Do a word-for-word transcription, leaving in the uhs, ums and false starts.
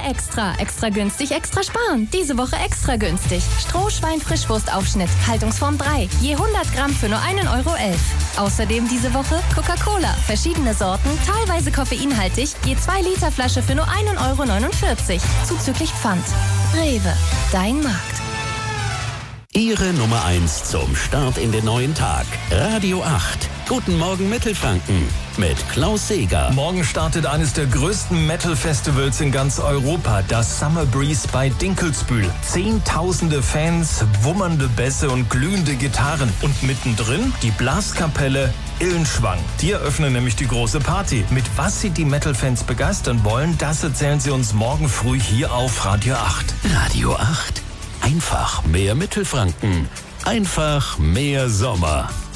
Extra. Extra günstig, extra sparen. Diese Woche extra günstig. Strohschwein-Frischwurstaufschnitt. Haltungsform drei. Je hundert Gramm für nur einen Euro elf. Außerdem diese Woche Coca-Cola. Verschiedene Sorten, teilweise koffeinhaltig. Je zwei Liter Flasche für nur einen Euro neunundvierzig. Zuzüglich Pfand. Rewe. Dein Markt. Ihre Nummer eins zum Start in den neuen Tag. Radio acht. Guten Morgen Mittelfranken mit Klaus Seeger. Morgen startet eines der größten Metal-Festivals in ganz Europa, das Summer Breeze bei Dinkelsbühl. Zehntausende Fans, wummernde Bässe und glühende Gitarren. Und mittendrin die Blaskapelle Illenschwang. Die eröffnen nämlich die große Party. Mit was sie die Metal-Fans begeistern wollen, das erzählen sie uns morgen früh hier auf Radio acht. Radio acht. Einfach mehr Mittelfranken. Einfach mehr Sommer.